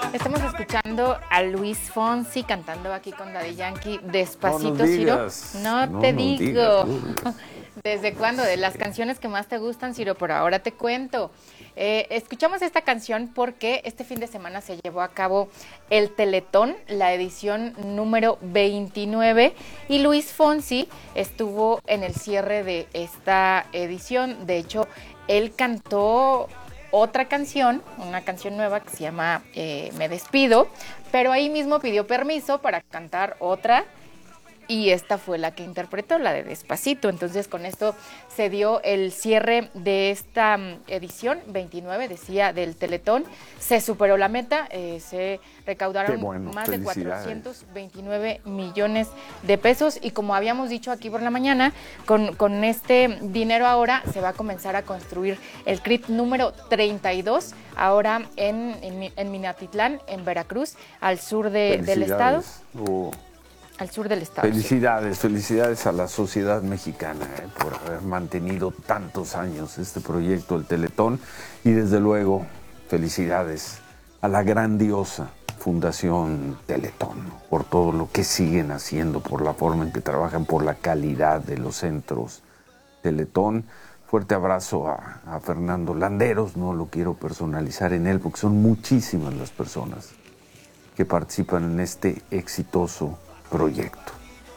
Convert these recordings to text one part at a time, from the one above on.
Estamos escuchando a Luis Fonsi cantando aquí con Daddy Yankee, Despacito, no Ciro. No te digo. Digas. ¿Desde cuándo? De las canciones que más te gustan, Ciro, por ahora te cuento. Escuchamos esta canción porque este fin de semana se llevó a cabo el Teletón, la edición número 29, y Luis Fonsi estuvo en el cierre de esta edición. De hecho, él cantó otra canción, una canción nueva que se llama Me Despido, pero ahí mismo pidió permiso para cantar otra, y esta fue la que interpretó, la de Despacito. Entonces con esto se dio el cierre de esta edición 29, decía, del Teletón. Se superó la meta, se recaudaron más de 429 millones de pesos, y como habíamos dicho aquí por la mañana, con este dinero ahora se va a comenzar a construir el CRIT número 32, ahora en Minatitlán, en Veracruz, al sur del estado. Al sur del estado. Felicidades a la sociedad mexicana por haber mantenido tantos años este proyecto, el Teletón, y desde luego felicidades a la grandiosa Fundación Teletón por todo lo que siguen haciendo, por la forma en que trabajan, por la calidad de los centros Teletón. Fuerte abrazo a Fernando Landeros, no lo quiero personalizar en él porque son muchísimas las personas que participan en este exitoso proyecto.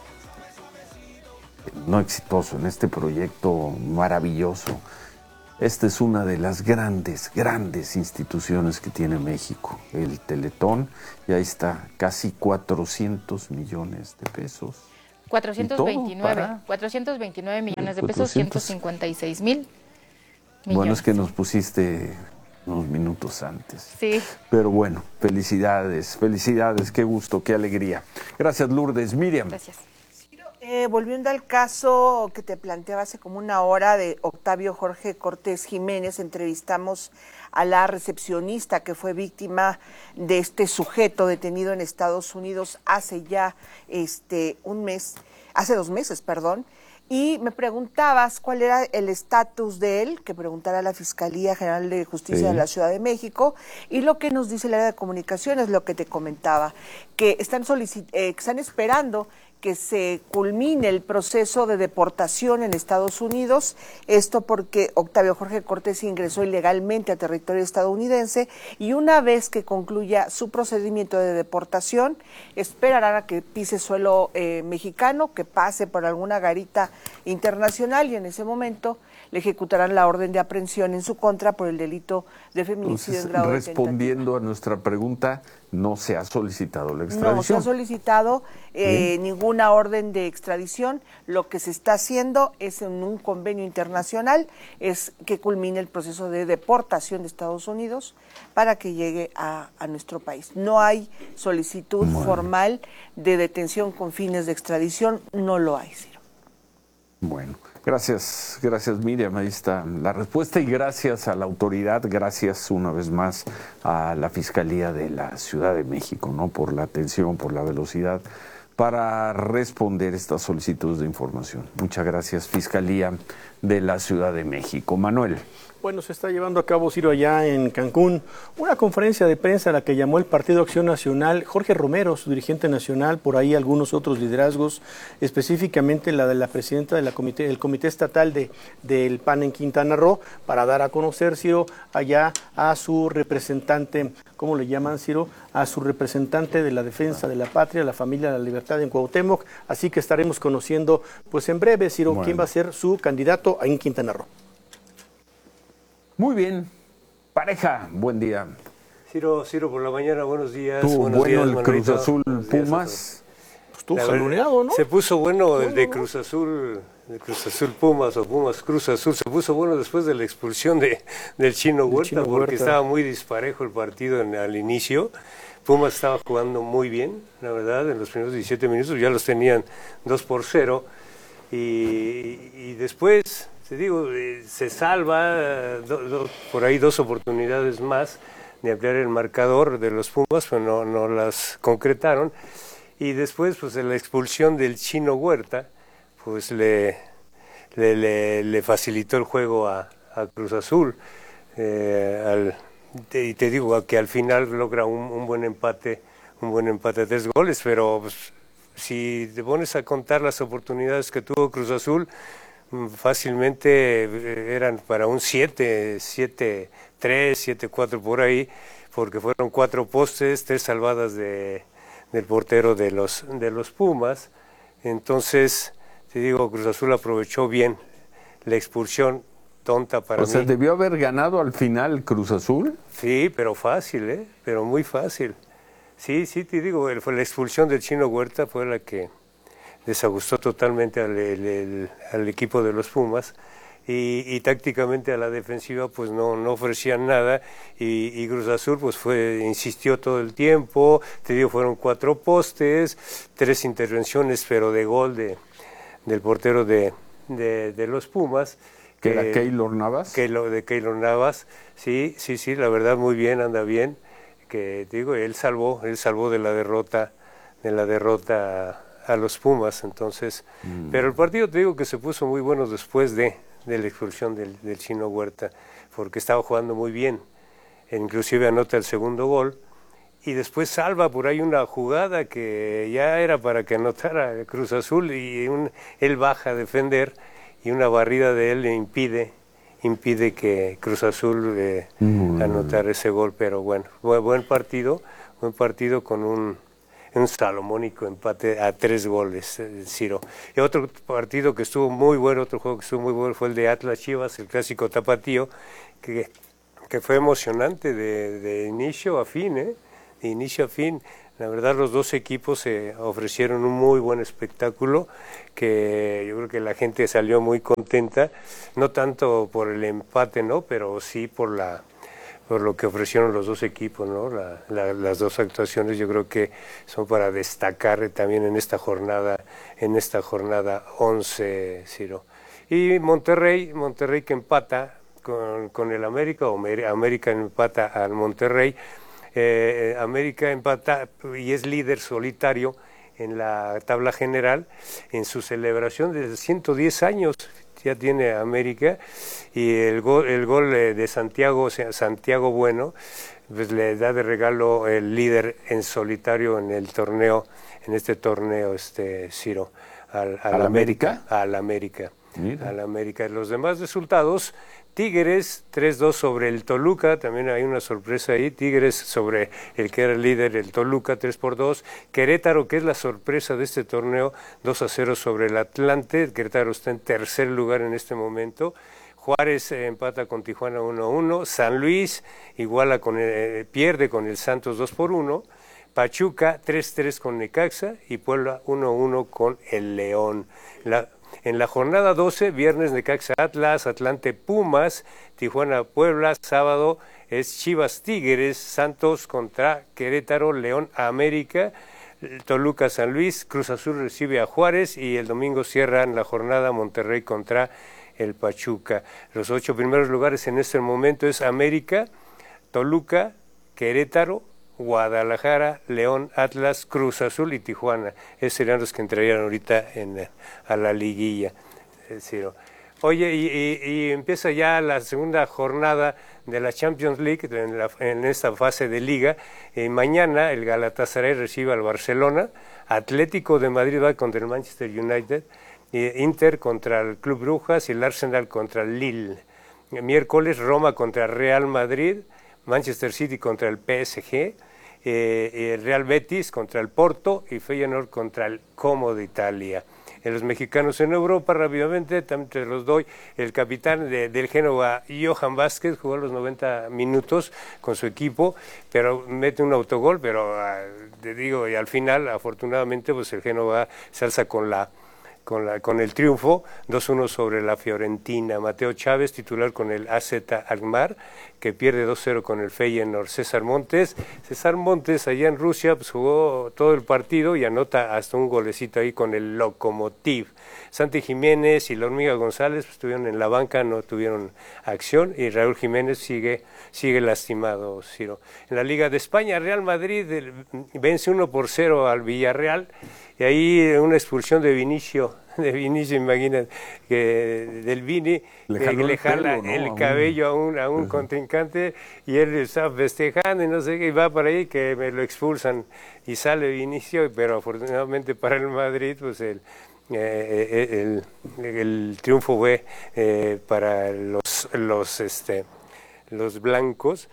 No exitoso, en este proyecto maravilloso. Esta es una de las grandes instituciones que tiene México, el Teletón, y ahí está, casi 400 millones de pesos. 429 millones de pesos, 156 mil millones. Bueno, es que nos pusiste unos minutos antes. Sí. Pero bueno, felicidades, qué gusto, qué alegría. Gracias, Lourdes. Miriam. Gracias. Volviendo al caso que te planteaba hace como una hora de Octavio Jorge Cortés Jiménez, entrevistamos a la recepcionista que fue víctima de este sujeto detenido en Estados Unidos hace ya hace 2 meses, perdón. Y me preguntabas cuál era el estatus de él, que preguntara a la Fiscalía General de Justicia de la Ciudad de México, y lo que nos dice el área de comunicaciones, lo que te comentaba, que están esperando que se culmine el proceso de deportación en Estados Unidos, esto porque Octavio Jorge Cortés ingresó ilegalmente a territorio estadounidense, y una vez que concluya su procedimiento de deportación, esperarán a que pise suelo mexicano, que pase por alguna garita internacional, y en ese momento le ejecutarán la orden de aprehensión en su contra por el delito de feminicidio en grado de tentativa. Respondiendo a nuestra pregunta, no se ha solicitado la extradición. No se ha solicitado ninguna orden de extradición. Lo que se está haciendo es, en un convenio internacional, es que culmine el proceso de deportación de Estados Unidos para que llegue a nuestro país. No hay solicitud formal de detención con fines de extradición, no lo hay, Ciro. Bueno, gracias Miriam, ahí está la respuesta, y gracias a la autoridad, gracias una vez más a la Fiscalía de la Ciudad de México, ¿no? Por la atención, por la velocidad para responder estas solicitudes de información. Muchas gracias, Fiscalía de la Ciudad de México. Manuel. Bueno, se está llevando a cabo, Ciro, allá en Cancún, una conferencia de prensa a la que llamó el Partido Acción Nacional, Jorge Romero, su dirigente nacional, por ahí algunos otros liderazgos, específicamente la de la presidenta del Comité Estatal del PAN en Quintana Roo, para dar a conocer, Ciro, allá a su representante, ¿cómo le llaman, Ciro? A su representante de la defensa de la patria, la familia de la libertad en Cuauhtémoc, así que estaremos conociendo, pues en breve, Ciro, quién va a ser su candidato en Quintana Roo. Muy bien. Pareja, buen día. Ciro, por la mañana, buenos días. Tuvo buenos bueno días, el Cruz Azul Pumas. Estuvo jaloneado, ¿no? Se puso bueno el de Cruz Azul Pumas o Pumas Cruz Azul. Se puso bueno después de la expulsión del Chino Huerta, porque estaba muy disparejo el partido al inicio. Pumas estaba jugando muy bien, la verdad, en los primeros 17 minutos ya los tenían 2-0, y después, te digo, se salva por ahí 2 oportunidades más de ampliar el marcador de los Pumas, pero no las concretaron, y después, pues, la expulsión del Chino Huerta, pues le facilitó el juego a Cruz Azul, al te digo que al final logra un buen empate de 3 goles, pero pues, si te pones a contar las oportunidades que tuvo Cruz Azul, fácilmente eran para un 7-3, 7-4 por ahí, porque fueron 4 postes, 3 salvadas del portero de los Pumas. Entonces, te digo, Cruz Azul aprovechó bien la expulsión tonta para mí. O sea, ¿debió haber ganado al final Cruz Azul? Sí, pero fácil, pero muy fácil. Sí, te digo, fue la expulsión del Chino Huerta fue la que desagustó totalmente al equipo de los Pumas y tácticamente a la defensiva pues no ofrecían nada y Cruz Azul pues insistió todo el tiempo, te digo, fueron 4 postes, 3 intervenciones pero de gol del portero de los Pumas. ¿Que era Keylor Navas? De Keylor Navas, sí, la verdad muy bien, anda bien, que te digo, él salvó de la derrota a los Pumas, entonces, pero el partido te digo que se puso muy bueno después de la expulsión del Chino Huerta, porque estaba jugando muy bien, inclusive anota el segundo gol, y después salva por ahí una jugada que ya era para que anotara Cruz Azul, y él baja a defender, y una barrida de él le impide que Cruz Azul anotara ese gol, pero bueno, buen partido con un salomónico empate a 3 goles, Ciro. Y otro partido que estuvo muy bueno, otro juego que estuvo muy bueno fue el de Atlas Chivas, el clásico tapatío, que fue emocionante de inicio a fin, De inicio a fin. La verdad, los dos equipos ofrecieron un muy buen espectáculo, que yo creo que la gente salió muy contenta, no tanto por el empate, ¿no? Pero sí por lo que ofrecieron los dos equipos, ¿no? Las dos actuaciones yo creo que son para destacar también en esta jornada 11, Ciro. Y Monterrey que empata con el América, o América empata al Monterrey. América empata y es líder solitario en la tabla general en su celebración de 110 años. Ya tiene América, y el gol de Santiago Bueno, pues le da de regalo el líder en solitario en este torneo, Ciro, al América. Al América. Mira. Al América. Los demás resultados: Tigres 3-2 sobre el Toluca, también hay una sorpresa ahí, Tigres sobre el que era el líder, el Toluca, 3-2, Querétaro, que es la sorpresa de este torneo, 2-0 sobre el Atlante, Querétaro está en tercer lugar en este momento, Juárez empata con Tijuana 1-1, San Luis pierde con el Santos 2-1, Pachuca 3-3 con Necaxa y Puebla 1-1 con el León. En la jornada 12, viernes Necaxa Atlas, Atlante Pumas, Tijuana Puebla, sábado es Chivas Tigres, Santos contra Querétaro, León América, Toluca San Luis, Cruz Azul recibe a Juárez y el domingo cierran la jornada Monterrey contra el Pachuca. Los 8 primeros lugares en este momento es América, Toluca, Querétaro, Guadalajara, León, Atlas, Cruz Azul y Tijuana. Esos serían los que entrarían ahorita a la liguilla, Ciro. Oye, y empieza ya la segunda jornada de la Champions League en esta fase de liga. Mañana el Galatasaray recibe al Barcelona, Atlético de Madrid va contra el Manchester United, Inter contra el Club Brujas y el Arsenal contra el Lille. Miércoles Roma contra Real Madrid, Manchester City contra el PSG, el Real Betis contra el Porto y Feyenoord contra el Como de Italia. Los mexicanos en Europa, rápidamente, también te los doy, el capitán del Génova, Johan Vázquez, jugó los 90 minutos con su equipo, pero mete un autogol, pero te digo, y al final, afortunadamente, pues el Génova se alza con el triunfo, 2-1 sobre la Fiorentina. Mateo Chávez, titular con el AZ Alkmaar, que pierde 2-0 con el Feyenoord. César Montes allá en Rusia, pues jugó todo el partido y anota hasta un golecito ahí con el Lokomotiv. Santi Jiménez y la Hormiga González pues, estuvieron en la banca, no tuvieron acción, y Raúl Jiménez sigue lastimado, Ciro. En la Liga de España, Real Madrid vence 1-0 al Villarreal, y ahí una expulsión de Vinicio de Vinicio, imagínate, que del Vini le jala el cabello a un contrincante y él está festejando y no sé qué, y va por ahí que me lo expulsan y sale Vinicio, pero afortunadamente para el Madrid, pues el triunfo fue para los blancos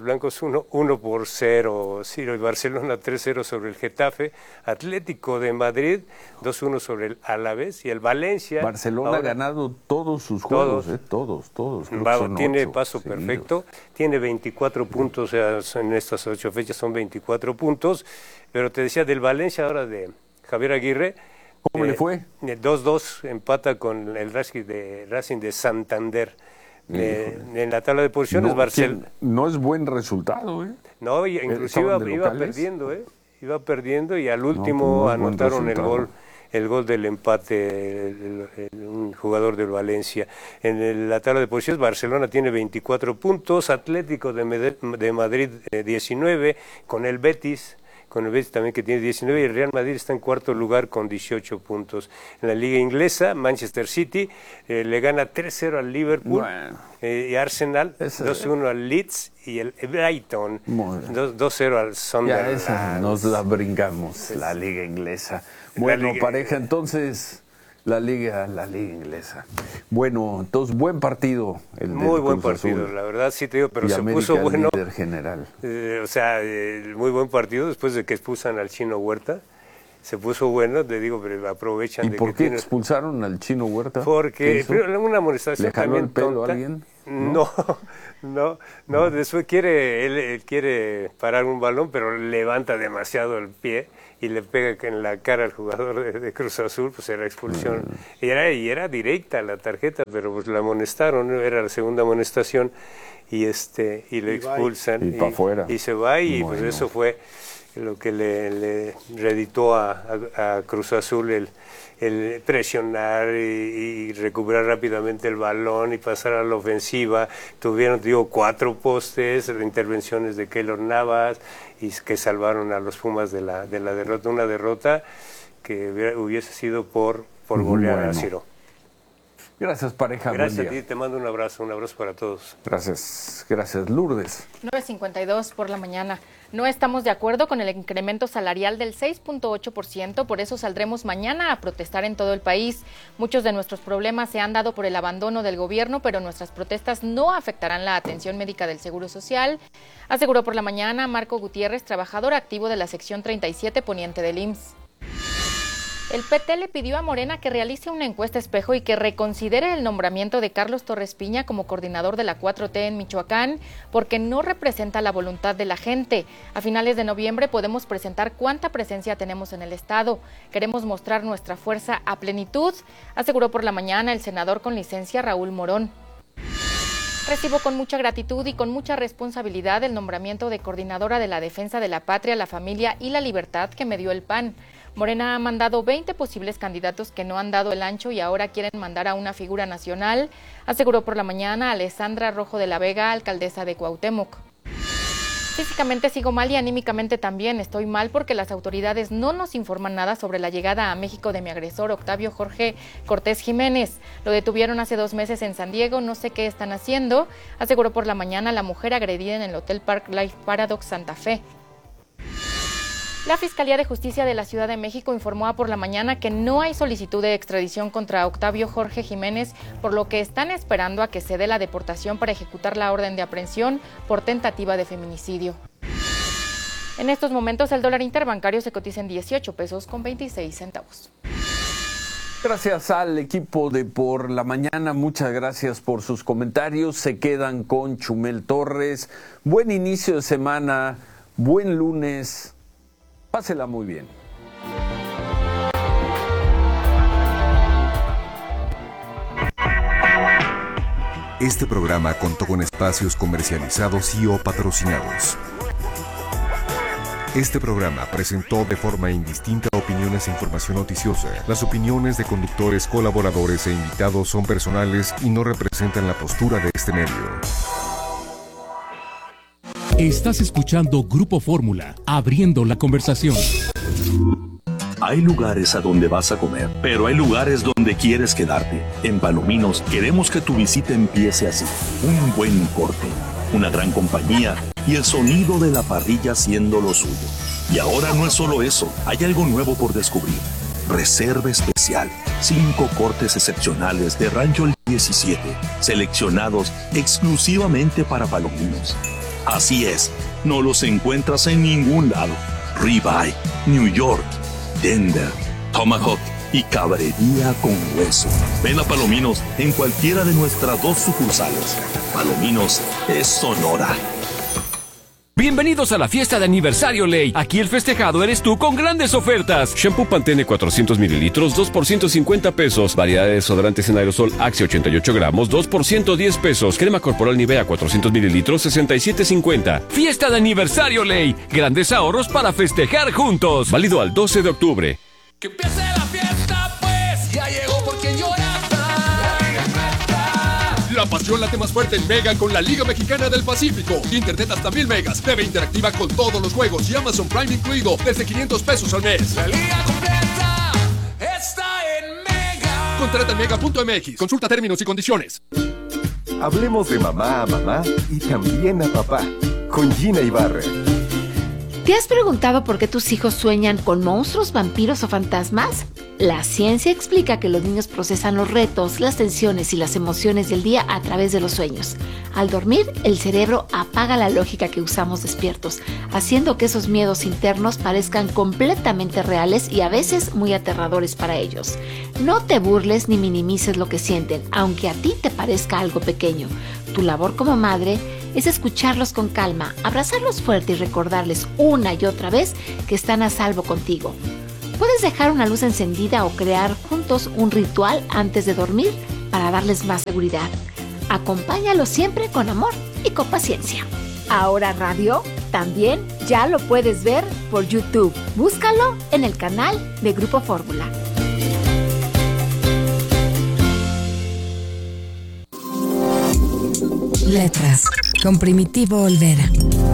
1-0, Ciro, y Barcelona 3-0 sobre el Getafe, Atlético de Madrid 2-1 sobre el Alavés y el Valencia. Barcelona ha ganado todos sus juegos, todos. Tiene paso perfecto, tiene 24 puntos, o sea, en estas 8 fechas son 24 puntos, pero te decía del Valencia ahora de Javier Aguirre. ¿Cómo le fue? 2-2, empata con el Racing de Santander. En la tabla de posiciones, Barcelona. No es buen resultado, ¿eh? No, inclusive iba perdiendo y al último anotaron el gol del empate, un jugador del Valencia. En la tabla de posiciones, Barcelona tiene 24 puntos, Atlético de Madrid 19, con el Betis también que tiene 19, y el Real Madrid está en cuarto lugar con 18 puntos. En la liga inglesa, Manchester City le gana 3-0 al Liverpool, y Arsenal 2-1 al Leeds, y el Brighton 2-0 al Sunderland. Ya esa nos la brincamos, la liga inglesa. Bueno, pareja, entonces... La liga inglesa. Bueno, entonces buen partido. Muy buen partido, la verdad sí te digo, pero se puso bueno. Líder general. Muy buen partido después de que expulsan al Chino Huerta. Se puso bueno, te digo, pero aprovechan. ¿Y por qué expulsaron al Chino Huerta? Porque una amonestación. ¿Le jaló el pelo a alguien? No, después él quiere parar un balón, pero levanta demasiado el pie y le pega en la cara al jugador de Cruz Azul, pues era expulsión. Y era directa la tarjeta, pero pues la amonestaron, era la segunda amonestación, y le expulsan. Y para afuera. Y se va, y pues eso fue lo que le reeditó a Cruz Azul el presionar y recuperar rápidamente el balón y pasar a la ofensiva. Tuvieron, 4 postes, intervenciones de Keylor Navas, y que salvaron a los Pumas de la derrota, una derrota que hubiese sido por golear a Ciro. Gracias, pareja. Gracias a ti, te mando un abrazo para todos. Gracias, Lourdes. 9:52 por la mañana. No estamos de acuerdo con el incremento salarial del 6.8%, por eso saldremos mañana a protestar en todo el país. Muchos de nuestros problemas se han dado por el abandono del gobierno, pero nuestras protestas no afectarán la atención médica del Seguro Social, aseguró por la mañana Marco Gutiérrez, trabajador activo de la sección 37 poniente del IMSS. El PT le pidió a Morena que realice una encuesta espejo y que reconsidere el nombramiento de Carlos Torres Piña como coordinador de la 4T en Michoacán, porque no representa la voluntad de la gente. A finales de noviembre podemos presentar cuánta presencia tenemos en el Estado. Queremos mostrar nuestra fuerza a plenitud, aseguró por la mañana el senador con licencia Raúl Morón. Recibo con mucha gratitud y con mucha responsabilidad el nombramiento de coordinadora de la defensa de la patria, la familia y la libertad que me dio el PAN. Morena ha mandado 20 posibles candidatos que no han dado el ancho y ahora quieren mandar a una figura nacional, aseguró por la mañana Alessandra Rojo de la Vega, alcaldesa de Cuauhtémoc. Físicamente sigo mal y anímicamente también. Estoy mal porque las autoridades no nos informan nada sobre la llegada a México de mi agresor, Octavio Jorge Cortés Jiménez. Lo detuvieron hace 2 meses en San Diego, no sé qué están haciendo, aseguró por la mañana la mujer agredida en el Hotel Park Life Paradox Santa Fe. La Fiscalía de Justicia de la Ciudad de México informó por la mañana que no hay solicitud de extradición contra Octavio Jorge Jiménez, por lo que están esperando a que se dé la deportación para ejecutar la orden de aprehensión por tentativa de feminicidio. En estos momentos el dólar interbancario se cotiza en 18 pesos con 26 centavos. Gracias al equipo de Por la Mañana, muchas gracias por sus comentarios. Se quedan con Chumel Torres. Buen inicio de semana, buen lunes. Pásela muy bien. Este programa contó con espacios comercializados y o patrocinados. Este programa presentó de forma indistinta opiniones e información noticiosa. Las opiniones de conductores, colaboradores e invitados son personales y no representan la postura de este medio. Estás escuchando Grupo Fórmula, abriendo la conversación. Hay lugares a donde vas a comer, pero hay lugares donde quieres quedarte. En Palominos queremos que tu visita empiece así. Un buen corte, una gran compañía y el sonido de la parrilla siendo lo suyo. Y ahora no es solo eso, hay algo nuevo por descubrir. Reserva especial, 5 cortes excepcionales de Rancho El 17, seleccionados exclusivamente para Palominos. Así es, no los encuentras en ningún lado. Ribeye, New York, Denver, Tomahawk y cabrería con hueso. Ven a Palominos en cualquiera de nuestras 2 sucursales. Palominos es Sonora. Bienvenidos a la fiesta de aniversario Ley. Aquí el festejado eres tú con grandes ofertas. Shampoo Pantene 400 mililitros, 2 por 150 pesos. Variedad de desodorantes en aerosol Axe 88 gramos, 2 por 110 pesos. Crema corporal Nivea 400 mililitros, 67.50. Fiesta de aniversario Ley. Grandes ahorros para festejar juntos. Válido al 12 de octubre. Que empiece la fiesta, pues. Ya llegó por quien llora. La pasión late más fuerte en Mega con la Liga Mexicana del Pacífico. Internet hasta 1000 megas, TV interactiva con todos los juegos y Amazon Prime incluido desde 500 pesos al mes. La liga completa está en Mega. Contrata en mega.mx. Consulta términos y condiciones. Hablemos de mamá a mamá y también a papá. Con Gina Ibarra. ¿Te has preguntado por qué tus hijos sueñan con monstruos, vampiros o fantasmas? La ciencia explica que los niños procesan los retos, las tensiones y las emociones del día a través de los sueños. Al dormir, el cerebro apaga la lógica que usamos despiertos, haciendo que esos miedos internos parezcan completamente reales y a veces muy aterradores para ellos. No te burles ni minimices lo que sienten, aunque a ti te parezca algo pequeño. Tu labor como madre es escucharlos con calma, abrazarlos fuerte y recordarles una y otra vez que están a salvo contigo. Puedes dejar una luz encendida o crear juntos un ritual antes de dormir para darles más seguridad. Acompáñalos siempre con amor y con paciencia. Ahora Radio también ya lo puedes ver por YouTube. Búscalo en el canal de Grupo Fórmula. Letras, con Primitivo Olvera.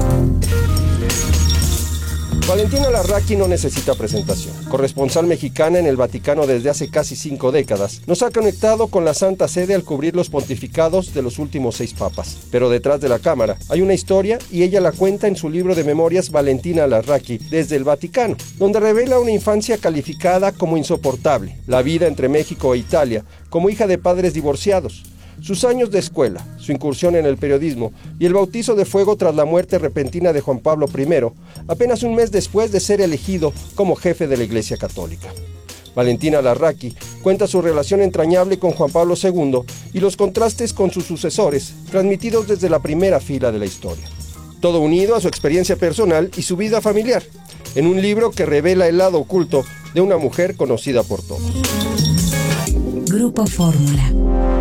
Valentina Larraqui no necesita presentación. Corresponsal mexicana en el Vaticano desde hace casi 5 décadas, nos ha conectado con la Santa Sede al cubrir los pontificados de los últimos 6 papas. Pero detrás de la cámara hay una historia y ella la cuenta en su libro de memorias Valentina Larraqui desde el Vaticano, donde revela una infancia calificada como insoportable, la vida entre México e Italia, como hija de padres divorciados, sus años de escuela, su incursión en el periodismo y el bautizo de fuego tras la muerte repentina de Juan Pablo I, apenas un mes después de ser elegido como jefe de la Iglesia Católica. Valentina Larraqui cuenta su relación entrañable con Juan Pablo II y los contrastes con sus sucesores, transmitidos desde la primera fila de la historia. Todo unido a su experiencia personal y su vida familiar, en un libro que revela el lado oculto de una mujer conocida por todos. Grupo Fórmula.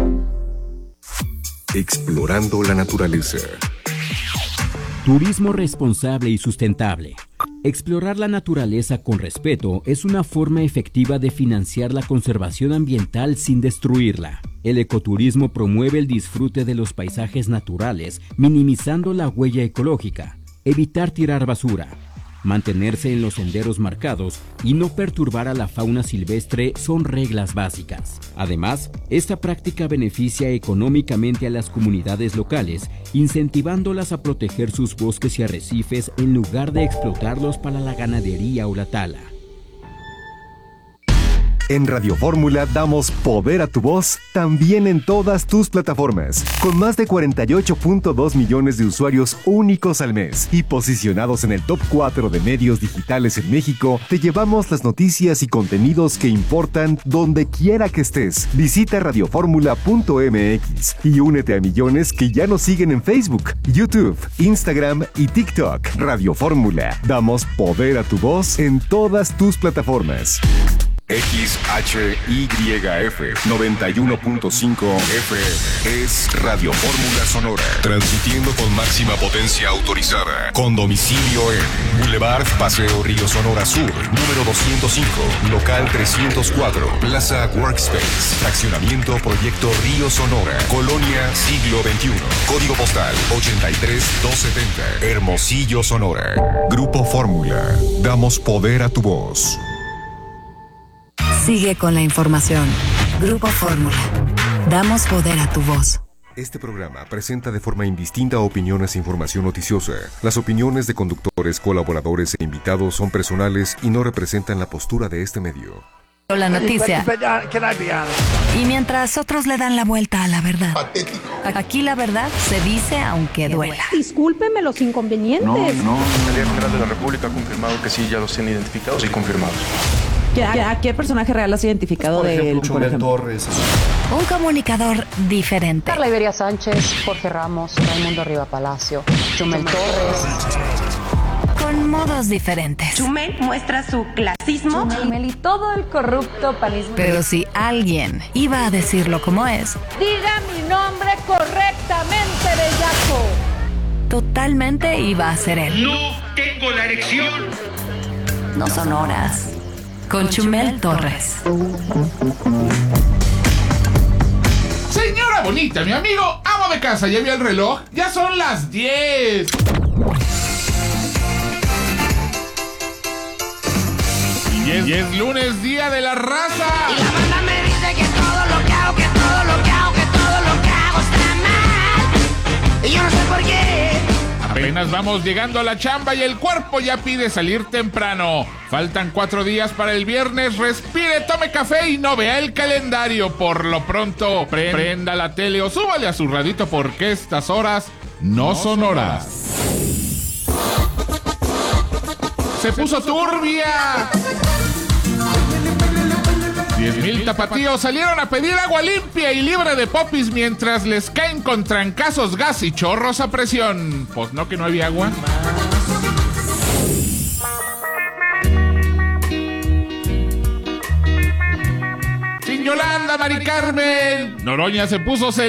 Explorando la naturaleza. Turismo responsable y sustentable. Explorar la naturaleza con respeto es una forma efectiva de financiar la conservación ambiental sin destruirla. El ecoturismo promueve el disfrute de los paisajes naturales, minimizando la huella ecológica, evitar tirar basura, mantenerse en los senderos marcados y no perturbar a la fauna silvestre son reglas básicas. Además, esta práctica beneficia económicamente a las comunidades locales, incentivándolas a proteger sus bosques y arrecifes en lugar de explotarlos para la ganadería o la tala. En Radio Fórmula damos poder a tu voz también en todas tus plataformas. Con más de 48.2 millones de usuarios únicos al mes y posicionados en el top 4 de medios digitales en México, te llevamos las noticias y contenidos que importan donde quiera que estés. Visita radioformula.mx y únete a millones que ya nos siguen en Facebook, YouTube, Instagram y TikTok. Radio Fórmula. Damos poder a tu voz en todas tus plataformas. XHYF 91.5 FM es Radio Fórmula Sonora, transmitiendo con máxima potencia autorizada, con domicilio en Boulevard Paseo Río Sonora Sur, número 205, local 304, Plaza Workspace, Fraccionamiento Proyecto Río Sonora, Colonia Siglo XXI, código postal 83270, Hermosillo, Sonora. Grupo Fórmula, damos poder a tu voz. Sigue con la información. Grupo Fórmula. Damos poder a tu voz. Este programa presenta de forma indistinta opiniones e información noticiosa. Las opiniones de conductores, colaboradores e invitados son personales y no representan la postura de este medio. La noticia. Y mientras otros le dan la vuelta a la verdad. Aquí la verdad se dice aunque duela. Discúlpeme los inconvenientes. No. La Fiscalía General de la República ha confirmado que sí, ya los tienen identificados y confirmados. ¿A qué personaje real has identificado de él? Chumel Torres. Un comunicador diferente. Carla Iberia Sánchez, Jorge Ramos, Raimundo Riva Palacio, Chumel Torres. Con modos diferentes. Chumel muestra su clasismo. Chumel y todo el corrupto panismo. Pero si alguien iba a decirlo como es, Diga mi nombre correctamente, bellaco. totalmente iba a ser él. No tengo la erección. No son horas. Con Chumel Torres. Señora bonita, mi amigo, amo de casa, ¿ya vio el reloj? Ya son las 10. Y es lunes, día de la raza. Y la banda me dice que todo lo que hago, está mal. Y yo no sé por qué. Apenas vamos llegando a la chamba y el cuerpo ya pide salir temprano. Faltan 4 días para el viernes. Respire, tome café y no vea el calendario. Por lo pronto, prenda la tele o súbale a su radito porque estas horas no son horas. Se puso turbia. 10,000 tapatíos salieron a pedir agua limpia y libre de popis mientras les caen con trancazos, gas y chorros a presión. Pues no, que no había agua. Sin Yolanda, Mari Carmen. Noroña se puso